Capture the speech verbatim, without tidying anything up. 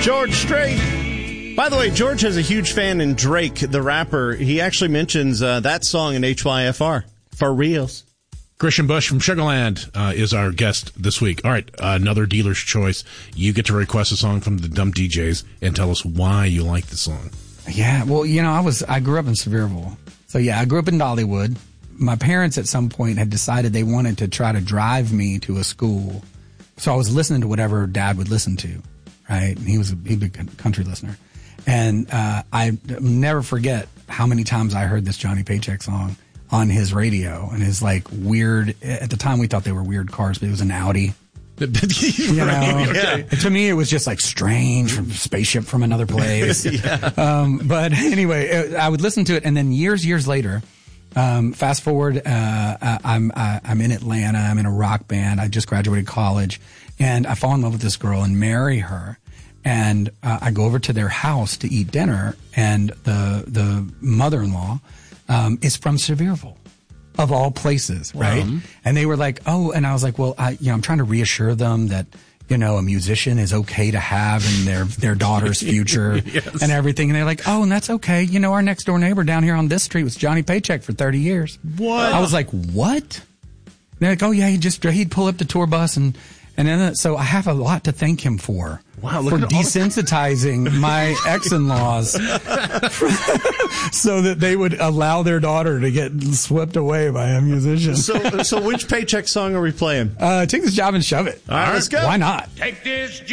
George Strait. By the way, George has a huge fan in Drake, the rapper. He actually mentions uh, that song in H Y F R. For reals. Christian Bush from Sugarland uh, is our guest this week. All right, uh, another dealer's choice. You get to request a song from the Dumb D Js and tell us why you like the song. Yeah, well, you know, I was I grew up in Sevierville. So, yeah, I grew up in Dollywood. My parents at some point had decided they wanted to try to drive me to a school. So I was listening to whatever Dad would listen to, right? And he was a, he was a big country listener. And uh, I never forget how many times I heard this Johnny Paycheck song on his radio. And his, like, weird, at the time we thought they were weird cars, but it was an Audi. You know, yeah. To me, it was just like strange from spaceship from another place. yeah. um, but anyway, I would listen to it, and then years, years later, um, fast forward, uh, I'm uh, I'm in Atlanta. I'm in a rock band. I just graduated college, and I fall in love with this girl and marry her. And uh, I go over to their house to eat dinner, and the the mother-in-law um, is from Sevierville. Of all places, right? Wow. And they were like, oh, and I was like, well, I, you know, I'm trying to reassure them that, you know, a musician is okay to have in their, their daughter's future yes. and everything. And they're like, oh, and that's okay. You know, our next door neighbor down here on this street was Johnny Paycheck for thirty years. What? I was like, what? And they're like, oh yeah, he just, he'd pull up the tour bus and, and then, so I have a lot to thank him for. Wow, for look at desensitizing my ex-in-laws so that they would allow their daughter to get swept away by a musician. So, so which Paycheck song are we playing? Uh, take this job and shove it. All right, let's go. Why not? Take this